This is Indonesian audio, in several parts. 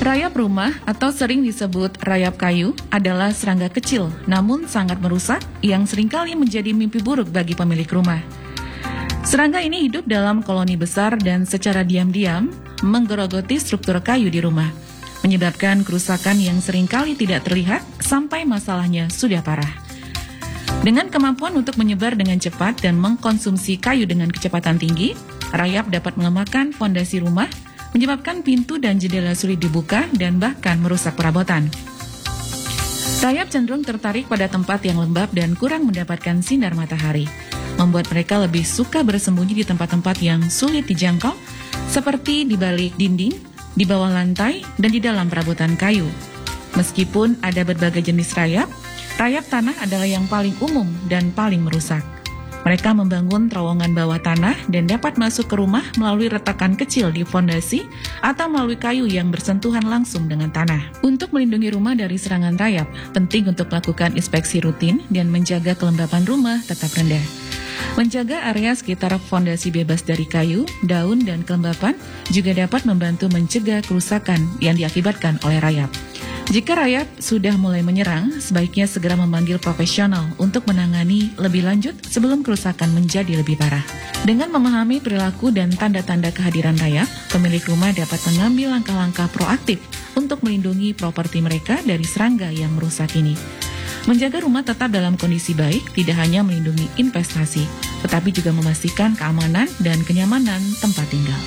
Rayap rumah atau sering disebut rayap kayu adalah serangga kecil namun sangat merusak yang seringkali menjadi mimpi buruk bagi pemilik rumah. Serangga ini hidup dalam koloni besar dan secara diam-diam menggerogoti struktur kayu di rumah, menyebabkan kerusakan yang seringkali tidak terlihat sampai masalahnya sudah parah. Dengan kemampuan untuk menyebar dengan cepat dan mengkonsumsi kayu dengan kecepatan tinggi, rayap dapat melemahkan fondasi rumah, menyebabkan pintu dan jendela sulit dibuka dan bahkan merusak perabotan. Rayap cenderung tertarik pada tempat yang lembab dan kurang mendapatkan sinar matahari, membuat mereka lebih suka bersembunyi di tempat-tempat yang sulit dijangkau, seperti di balik dinding, di bawah lantai, dan di dalam perabotan kayu. Meskipun ada berbagai jenis rayap, rayap tanah adalah yang paling umum dan paling merusak. Mereka membangun terowongan bawah tanah dan dapat masuk ke rumah melalui retakan kecil di fondasi atau melalui kayu yang bersentuhan langsung dengan tanah. Untuk melindungi rumah dari serangan rayap, penting untuk melakukan inspeksi rutin dan menjaga kelembapan rumah tetap rendah. Menjaga area sekitar fondasi bebas dari kayu, daun, dan kelembapan juga dapat membantu mencegah kerusakan yang diakibatkan oleh rayap. Jika rayap sudah mulai menyerang, sebaiknya segera memanggil profesional untuk menangani lebih lanjut sebelum kerusakan menjadi lebih parah. Dengan memahami perilaku dan tanda-tanda kehadiran rayap, pemilik rumah dapat mengambil langkah-langkah proaktif untuk melindungi properti mereka dari serangga yang merusak ini. Menjaga rumah tetap dalam kondisi baik tidak hanya melindungi investasi, tetapi juga memastikan keamanan dan kenyamanan tempat tinggal.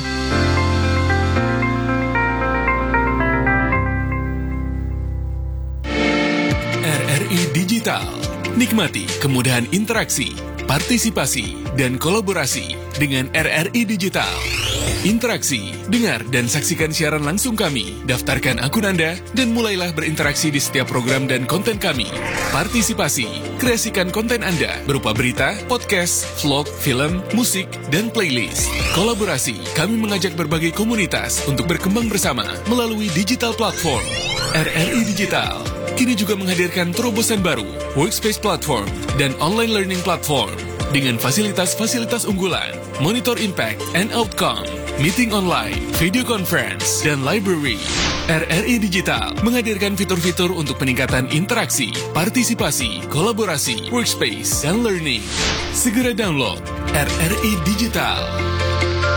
RRI Digital. Nikmati kemudahan interaksi, partisipasi, dan kolaborasi dengan RRI Digital. Interaksi, dengar, dan saksikan siaran langsung kami. Daftarkan akun Anda dan mulailah berinteraksi di setiap program dan konten kami. Partisipasi, kreasikan konten Anda berupa berita, podcast, vlog, film, musik, dan playlist. Kolaborasi, kami mengajak berbagai komunitas untuk berkembang bersama melalui digital platform. RRI Digital kini juga menghadirkan terobosan baru, workspace platform, dan online learning platform dengan fasilitas-fasilitas unggulan, monitor impact and outcome, meeting online, video conference, dan library. RRI Digital menghadirkan fitur-fitur untuk peningkatan interaksi, partisipasi, kolaborasi, workspace, dan learning. Segera download RRI Digital.